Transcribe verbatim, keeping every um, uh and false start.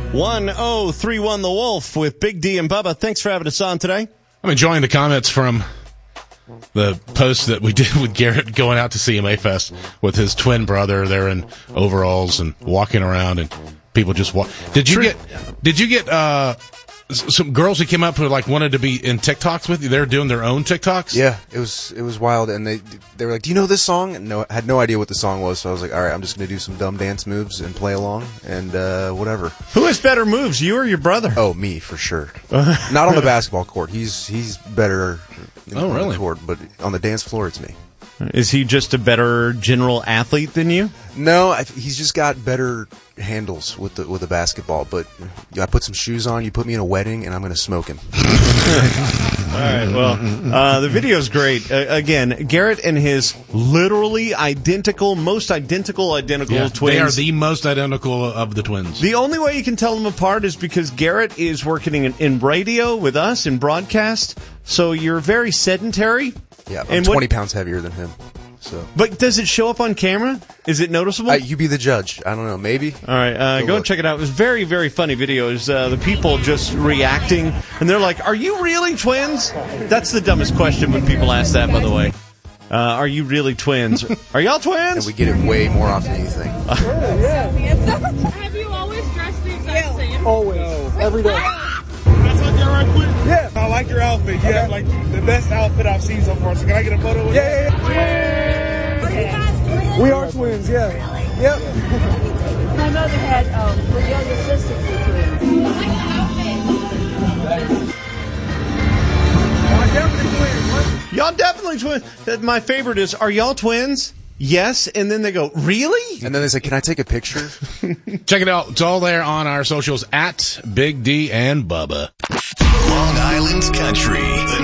one oh three one The Wolf with Big D and Bubba. Thanks for having us on today. I'm enjoying the comments from the post that we did with Garrett going out to C M A Fest with his twin brother. They're in overalls and walking around, and people just walk. Did you get? Did you get uh, some girls who came up who like wanted to be in TikToks with you? They're doing their own TikToks. Yeah, it was it was wild, and they they were like, "Do you know this song?" And no, I had no idea what the song was, so I was like, "All right, I'm just going to do some dumb dance moves and play along, and uh, whatever." Who has better moves, you or your brother? Oh, me for sure. Not on the basketball court. He's he's better. Oh, on really? The court, but on the dance floor, it's me. Is he just a better general athlete than you? No, I, he's just got better handles with the with the basketball. But I put some shoes on. You put me in a wedding, and I'm going to smoke him. All right. Well, uh, the video's great. Uh, again, Garrett and his literally identical, most identical, identical Yeah, twins. they are the most identical of the twins. The only way you can tell them apart is because Garrett is working in, in radio with us in broadcast, so you're very sedentary. Yeah, I'm and twenty what, pounds heavier than him. So, but does it show up on camera? Is it noticeable? Uh, you be the judge. I don't know. Maybe. All right, uh, go, go and check it out. It was very, very funny videos. Uh, the people just reacting, and they're like, "Are you really twins?" That's the dumbest question when people ask that. By the way, uh, are you really twins? Are y'all twins? And we get it way more often than you think. Have you always dressed the exact same? Always, every day. That's like that right quick? Yeah. I like your outfit. You have like the best outfit I've seen so far. So can I get a photo with yeah, you? Yeah, yeah. Are you guys twins? We are twins, yeah. Really? Yep. My mother had um, her younger sisters were twins. Y'all definitely twins. What? Y'all definitely twins. Uh, My favorite is, are y'all twins? Yes, and then they go, really? And then they say, "Can I take a picture?" Check it out. It's all there on our socials at Big D and Bubba. Long Island's Country, the